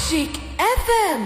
Asyik FM.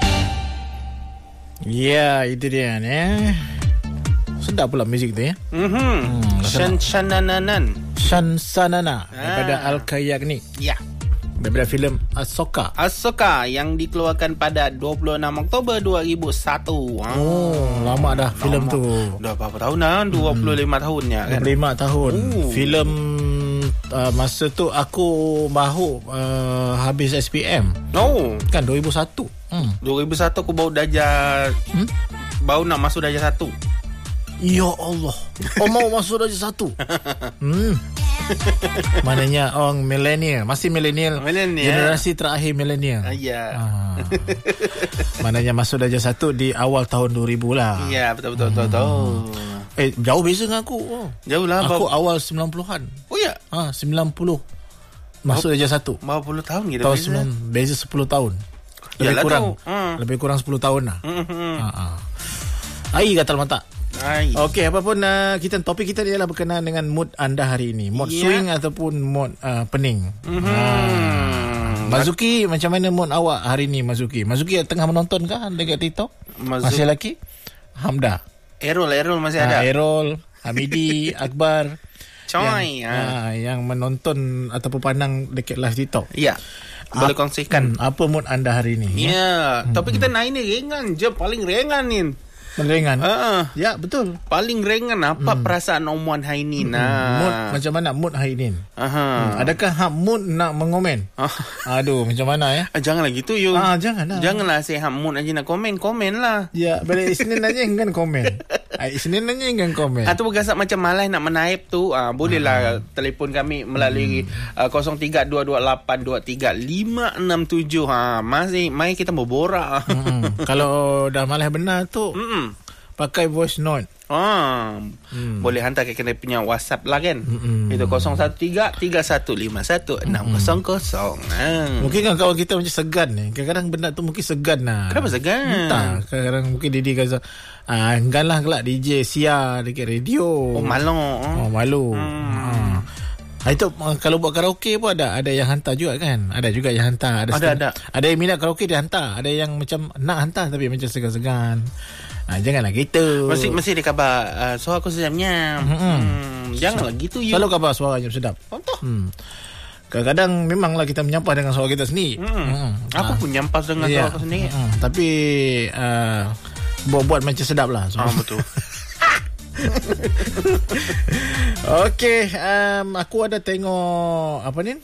Ya, itu dia ni. Sedap pula muzik tu ya. Shan-shanananan. Shan-sanana daripada Al-Kayak ni. Ya. Daripada filem Ahsoka. Ahsoka yang dikeluarkan pada 26 Oktober 2001. Lama dah filem tu. Dah berapa tahun dah? 25 tahunnya kan. 25 tahun. Filem masa tu aku baru habis SPM. Kan 2001. 2001 aku baru darjah baru nak masuk darjah 1. Ya Allah. Mau masuk darjah 1. Maknanya orang millennial. Masih millennial. Generasi terakhir millennial. Ya. Maknanya masuk darjah 1 di awal tahun 2000 lah. Ya, betul. Jauh beza dengan aku. Jauh lah. Aku awal 90-an. Oh ya. 90. Masuk darjah 1. Berapa puluh tahun kita beza? Beza 10 tahun. Lebih kurang 10 tahun lah. Air gatal mata. Okey, apapun topik kita ialah berkenaan dengan mood anda hari ini. Mood swing ataupun mood pening. Mazuki, macam mana mood awak hari ini, Mazuki? Mazuki tengah menonton kah dekat TikTok? Masih lagi? Hamda. Errol masih ada. Errol, Hamidi, Akbar. Coy. Yang menonton ataupun pandang dekat live TikTok. Ya. Boleh kongsikan. Apa mood anda hari ini? Ya. Topik kita naik ni ringan je. Paling ringan ni. Ringan. Ya, betul. Paling ringan apa perasaan Omuan hari ni? Mood macam mana mood hari ni? Adakah hak mood nak mengomen? Aduh, macam mana ya? Janganlah gitu you. Janganlah. Janganlah saya hak mood aja nak komen lah. Ya, balik Isnin aja enggan komen. Isnin aja enggan komen. Atau bergasak macam malas nak menaip tu, bolehlah telefon kami melalui 0322823567. Masih mai kita berborak. Kalau dah malas benar tu pakai voice note. Boleh hantar ke kena punya WhatsApp lah kan. Itu 013-3151-600. Mungkin kan kawan kita macam segan ni. Kadang-kadang benda tu mungkin segan lah. Kenapa segan? Entah. Kadang-kadang mungkin Didi kata enggan lah kelak DJ Sia dekat radio. Malu. Itu kalau buat karaoke pun ada yang hantar juga kan. Ada juga yang hantar. Ada yang minat karaoke dia hantar. Ada yang macam nak hantar tapi macam segan-segan. Janganlah gitu. Mesti dia khabar suara aku sedapnya. Janganlah gitu you. Selalu khabar suaranya sedap. Contoh. Kadang-kadang memanglah kita menyampah dengan suara kita sendiri. Aku pun nyampah dengan suara aku sendiri. Tapi buat macam sedap lah. Betul. Okey, aku ada tengok apa ni?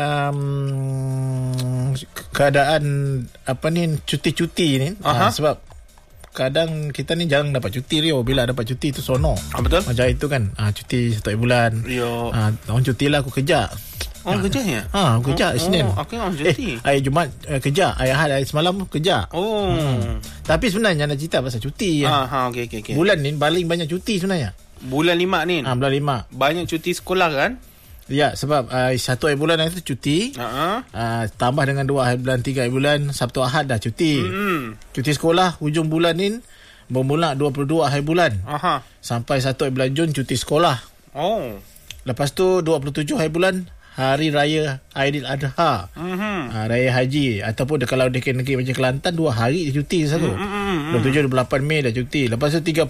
Keadaan apa ni cuti-cuti ni. Sebab kadang kita ni jarang dapat cuti Rio. Bila dapat cuti tu sono. Betul. Macam itu kan. Cuti 1 bulan. Orang cuti lah aku kerja. Kerja ya? Aku kerja Isnin. Aku orang cuti. Hari Jumaat kerja. Hari semalam kerja. Tapi sebenarnya nak cerita pasal cuti ya. Okey. Bulan ni paling banyak cuti sebenarnya. Bulan 5 ni. Bulan 5. Banyak cuti sekolah kan? Ya, sebab 1 hari bulan itu cuti. Tambah dengan 2 hari bulan, 3 hari bulan, Sabtu Ahad dah cuti. Cuti sekolah hujung bulan ni bermula 22 hari bulan. Sampai 1 hari bulan Jun cuti sekolah. Lepas tu 27 hari bulan Hari Raya Aidiladha. Raya Haji. Ataupun kalau dekat negeri macam Kelantan 2 hari dia cuti satu. 27 28 Mei dah cuti. Lepas tu 31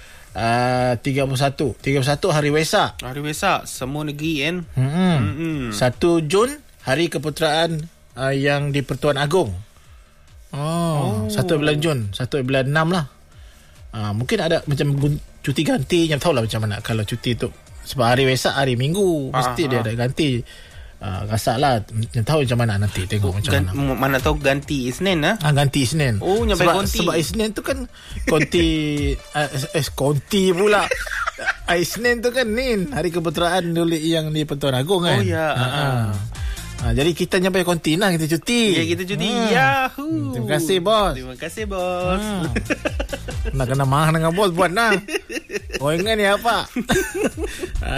Hari Wesak. Semua negeri kan. 1 Jun Hari Keputeraan yang di Pertuan Agong. 1 bulan Jun, 1 bulan 6 lah. Mungkin ada macam cuti ganti. Yang tahulah macam mana kalau cuti tu. Sebab hari Wesak hari Minggu mesti dia ada ganti. Rasalah yang tahu macam mana nanti tengok macam mana. Mana tahu ganti Isnin ganti Isnin. Sebab Isnin tu kan konti pula. Isnin tu kan hari keputeraan dulu yang di Pertuan Agong kan. Jadi kita nyampai konti lah. Kita cuti. Ya, kita cuti. Yahoo. Terima kasih bos. Nak kena marah dengan bos buat lah. Ingat ni apa?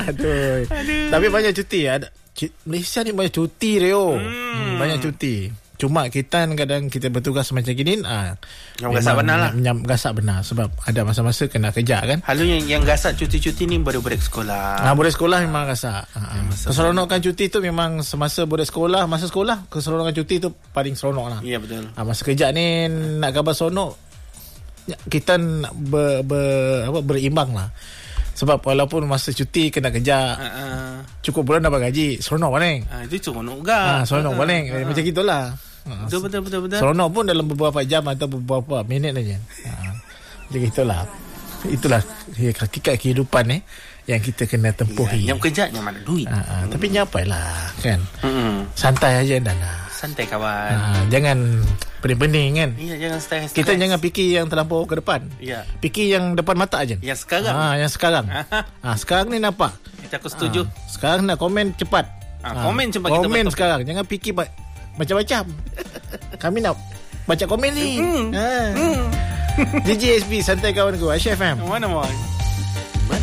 Aduh. Tapi banyak cuti. Malaysia ni banyak cuti Rio. Banyak cuti. Cuma kita kadang kita bertugas macam gini, yang gasak benar lah. Gasak benar sebab ada masa-masa kena kerja kan. Halunya yang gasak cuti-cuti ni budak-budak sekolah. Budak sekolah memang gasak. Keseronokan cuti tu memang semasa budak sekolah, masa sekolah keseronokan cuti tu paling seronok lah. Ya betul. Masa kerja ni nak khabar seronok, kita berimbang lah. Sebab walaupun masa cuti kena kerja, cukup bulan dapat gaji, seronok paling. Itu seronok juga. Seronok paling. Macam gitulah. Betul. Seronok pun dalam beberapa jam atau beberapa minit aja. Jadi itulah hakikat kehidupan yang kita kena tempuhi. Yang kerja yang mana duit. Tapi nyapailah kan. Santai aja dah lah. Santai kawan. Jangan pening-pening kan. Iya, jangan stres. Kita jangan fikir yang terlampau ke depan. Iya. Fikir yang depan mata aja. Yang sekarang. Yang sekarang. Sekarang ni nampak. Aku setuju. Sekarang nak komen cepat. Komen cepat kita. Komen sekarang. Jangan fikir macam-macam. Kami nak baca komen ni. DJSB santai kawan ku. Aisyah FM. Mana